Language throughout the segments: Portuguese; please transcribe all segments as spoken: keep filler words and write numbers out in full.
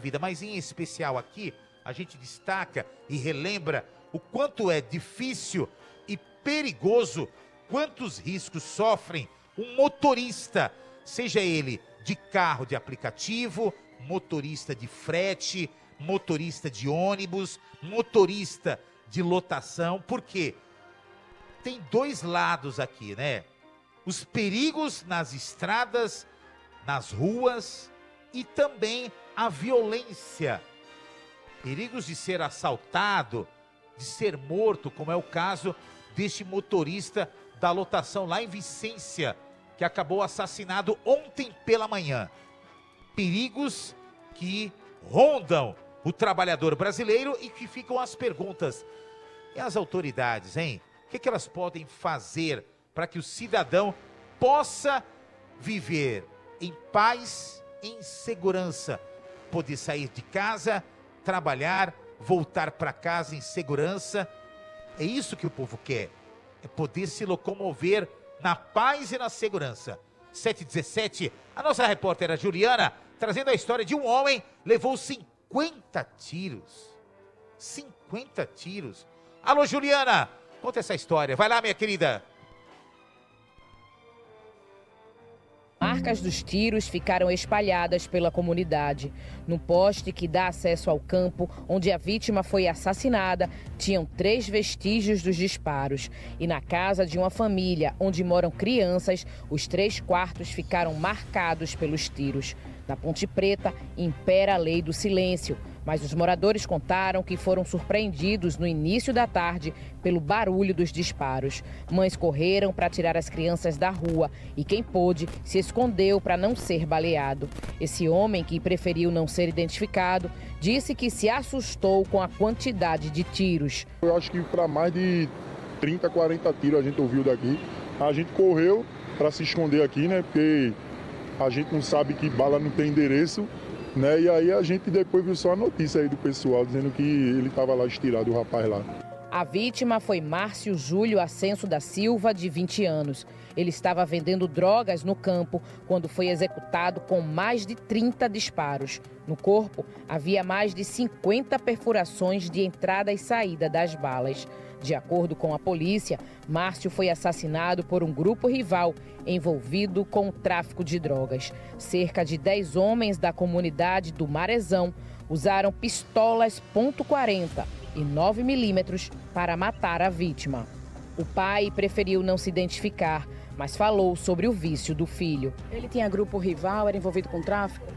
vida, mas em especial aqui, a gente destaca e relembra o quanto é difícil e perigoso, quantos riscos sofrem um motorista, seja ele de carro de aplicativo, motorista de frete, motorista de ônibus, motorista de lotação, porque tem dois lados aqui, né? Os perigos nas estradas, nas ruas e também a violência. Perigos de ser assaltado, de ser morto, como é o caso deste motorista da lotação lá em Vicência, que acabou assassinado ontem pela manhã. Perigos que rondam o trabalhador brasileiro e que ficam as perguntas. E as autoridades, hein? O que, que elas podem fazer para que o cidadão possa viver em paz, em segurança, poder sair de casa, trabalhar, voltar para casa em segurança? É isso que o povo quer, é poder se locomover na paz e na segurança. sete e dezessete, a nossa repórter a Juliana, trazendo a história de um homem, levou cinquenta tiros. cinquenta tiros. Alô, Juliana, conta essa história. Vai lá, minha querida. Marcas dos tiros ficaram espalhadas pela comunidade. No poste que dá acesso ao campo, onde a vítima foi assassinada, tinham três vestígios dos disparos. E na casa de uma família, onde moram crianças, os três quartos ficaram marcados pelos tiros. Na Ponte Preta, impera a lei do silêncio. Mas os moradores contaram que foram surpreendidos no início da tarde pelo barulho dos disparos. Mães correram para tirar as crianças da rua e quem pôde se escondeu para não ser baleado. Esse homem, que preferiu não ser identificado, disse que se assustou com a quantidade de tiros. Eu acho que para mais de trinta, quarenta tiros a gente ouviu daqui. A gente correu para se esconder aqui, né? Porque a gente não sabe que bala não tem endereço. Né? E aí a gente depois viu só a notícia aí do pessoal dizendo que ele estava lá estirado, o rapaz lá. A vítima foi Márcio Júlio Ascenso da Silva, de vinte anos. Ele estava vendendo drogas no campo quando foi executado com mais de trinta disparos. No corpo, havia mais de cinquenta perfurações de entrada e saída das balas. De acordo com a polícia, Márcio foi assassinado por um grupo rival envolvido com o tráfico de drogas. Cerca de dez homens da comunidade do Marezão usaram pistolas ponto quarenta e nove milímetros para matar a vítima. O pai preferiu não se identificar, mas falou sobre o vício do filho. Ele tinha grupo rival, era envolvido com tráfico?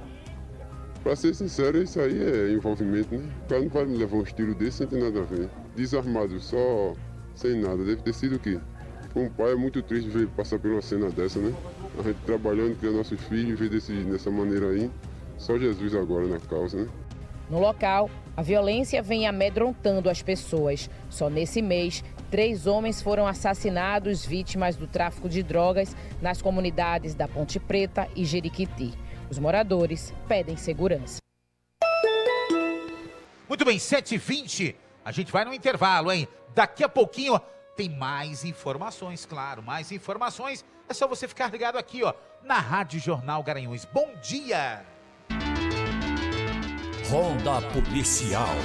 Pra ser sincero, isso aí é envolvimento, né? O cara não vai levar uns tiros desses sem ter nada a ver. Desarmado, só sem nada. Deve ter sido o quê? Como pai é muito triste ver passar por uma cena dessa, né? A gente trabalhando, criando nossos filhos, ver desse, dessa maneira aí. Só Jesus agora na causa, né? No local, a violência vem amedrontando as pessoas. Só nesse mês, três homens foram assassinados vítimas do tráfico de drogas nas comunidades da Ponte Preta e Jeriquiti. Os moradores pedem segurança. Muito bem, sete e vinte, a gente vai no intervalo, hein? Daqui a pouquinho tem mais informações, claro, mais informações. É só você ficar ligado aqui, ó, na Rádio Jornal Garanhuns. Bom dia! Ronda Policial.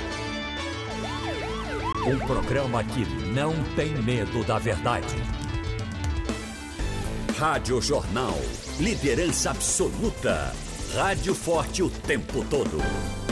Um programa que não tem medo da verdade. Rádio Jornal. Liderança absoluta. Rádio forte o tempo todo.